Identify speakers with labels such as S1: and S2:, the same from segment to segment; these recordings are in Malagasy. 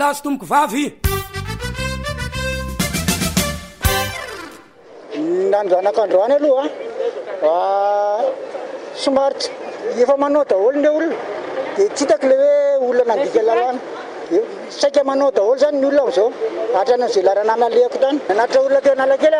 S1: lahy sy tomboko vavy.
S2: Nandranakandroany aloha somary efa manao daholo le olona dia tsy hitako le hoe olona nandika lalàna. Saika manao daholo zany ny olona am'izao hatrany izay lalana nalehako tany. Nanatra olona teo Analakely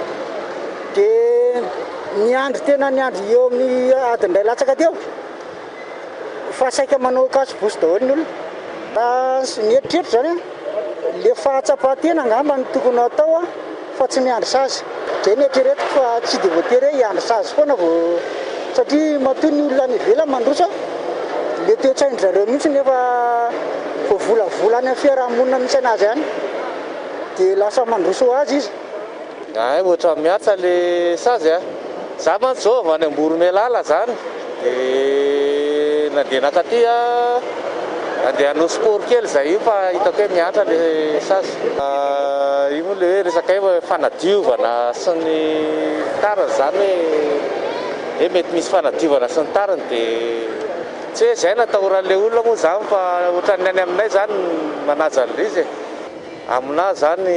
S2: dia niandry tena niandry eo amin'ny adiny iray latsaka teo fa saika manao kasobosy daholo ny olona. Ny eritreritro zany le fahatsapatena angamba ny tokony atao fa tsy miandry sazy. Zay ny eritreretiko fa tsy dia voatery hiandry sazy foana vao satria matoa ny olona any ivelany mandroso le toe-tsaindry zareo mihitsy nefa vao volavolany amin'ny fiarahamonina misy anazy any dia lasa mandroso azy izy.
S3: Ohatra miatsa le sazy za mantsy zao avy any Amboromelala zany dia nandeha nakaty andeha hanao sport kely zay io fa hitako hoe miatra le sazy. Io moa le hoe resaka hoe fanadiovana sy ny tariny zany hoe mety misy fanadiovana sy ny tariny dia tsy hoe zay natahoran'le olona moa zany fa ohatran'ny any aminay zany manaja an'izy aminahy zany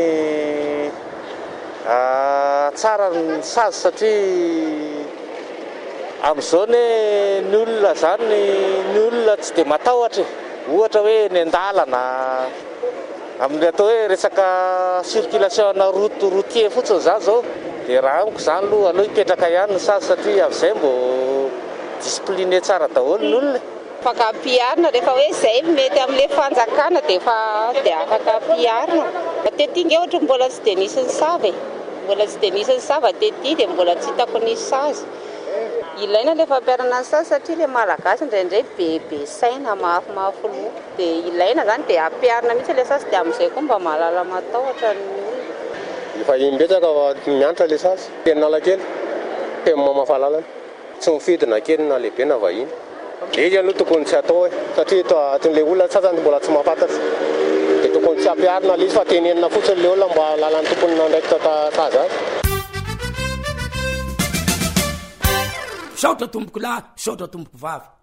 S3: tsara ny sazy satria amin'izao ny olona zany ny olona tsy dia matahotra ohatra hoe ny andalana amin'ny atao hoe resaka circulation routier fotsiny zany zao dia raha amiko zany aloha hipetraka ihany ny sazy satria amin'izay mbo discipliné tsara daholo ny olona.
S4: Afaka ampiarina rehefa hoe zay mety amin'ilay fanjakana dia afaka ampiarina. Tetinga ohatra mbola tsy dia nisy ny sava mbola tsy dia nisy ny sava tety dia mbola tsy hitako nisy sazy. Ilaina ilay fampiarana ny sazy satria ilay malagasy indraindray bebe saina mafimafy loha dia ilaina zany dia ampiarina mihitsy ilay sazy dia amin'izay koa mba mahalala matahotra ny olona.
S5: Efa imbetsaka miantra ilay sazy teny Analakely teny mamafalalana tsy mifidina kely na lehibe na vahiny. Izy aloha tokony tsy atao satria atin'ilay olona sasany mbola tsy mahafantatra dia tokony tsy ampiarina ilay izy fa tenenina fotsiny ilay olona mba lalan'ny tompony ndraiky sazy azy.
S1: Saotra tomboko lahy, saotra tomboko vavy.